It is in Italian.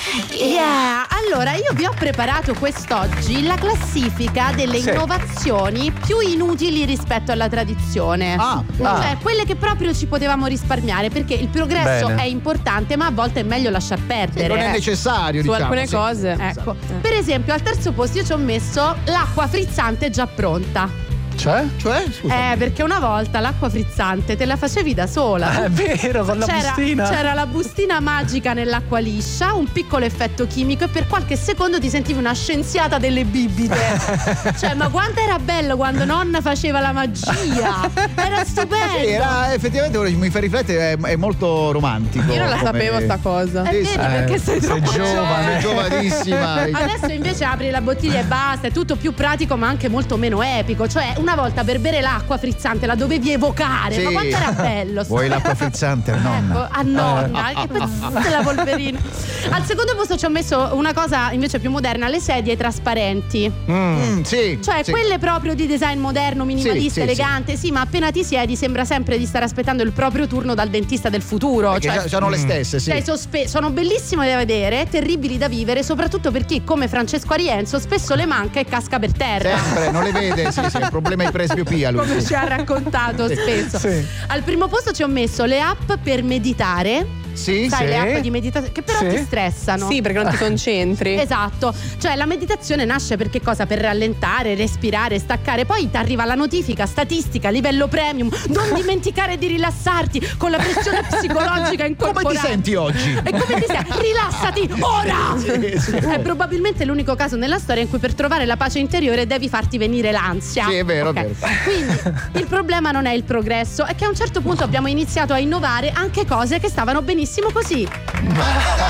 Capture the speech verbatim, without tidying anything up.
Yeah, allora io vi ho preparato quest'oggi la classifica delle Sì. innovazioni più inutili rispetto alla tradizione. Ah, Cioè ah. quelle che proprio ci potevamo risparmiare, perché il progresso Bene. è importante, ma a volte è meglio lasciar sì, perdere. non è necessario, Su diciamo. alcune sì. cose. Ecco, per esempio al terzo posto io ci ho messo l'acqua frizzante già pronta. Cioè? Cioè, scusa. Eh, perché una volta l'acqua frizzante te la facevi da sola. È vero, con la C'era, bustina. c'era la bustina magica nell'acqua liscia, un piccolo effetto chimico e per qualche secondo ti sentivi una scienziata delle bibite. Cioè, ma quanto era bello quando nonna faceva la magia! Era stupendo! Sì, era effettivamente ora mi fa riflettere, è, è molto romantico. Io non la come- sapevo sta cosa. Eh, vedi, perché sei sei troppo giovane. Sei giovanissima. Adesso invece apri la bottiglia e basta, è tutto più pratico ma anche molto meno epico. Cioè, una volta per bere l'acqua frizzante la dovevi evocare, Sì. ma quanto era bello! Vuoi l'acqua frizzante, Ecco, nonna? a nonna, che pezzo della polverina. Al secondo posto ci ho messo una cosa invece più moderna, le sedie trasparenti. Mm, sì. Cioè sì. quelle proprio di design moderno, minimalista, Sì, sì, elegante. Sì. ma appena ti siedi sembra sempre di stare aspettando il proprio turno dal dentista del futuro. Perché Cioè, sono le stesse, sì. sei sospe- sono bellissime da vedere, terribili da vivere, soprattutto per chi come Francesco Arienzo spesso le manca e casca per terra. Sempre, non le vede, sì, sì, è un problema di presbiopia lui. Come sì. ci ha raccontato spesso. Sì. Al primo posto ci ho messo le app per meditare. Sì, Sai, sì. le app di meditazione che però Sì. ti stressano. Sì, perché non ti concentri. Esatto, cioè la meditazione nasce per che cosa? Per rallentare, respirare, staccare, poi ti arriva la notifica statistica livello premium, non dimenticare di rilassarti con la pressione psicologica incorporata. Come ti senti oggi? E come ti senti? Rilassati ora! Sì, sì. È probabilmente l'unico caso nella storia in cui per trovare la pace interiore devi farti venire l'ansia. Sì, è vero, Ok. è vero. Quindi il problema non è il progresso, è che a un certo punto abbiamo iniziato a innovare anche cose che stavano benissimo così.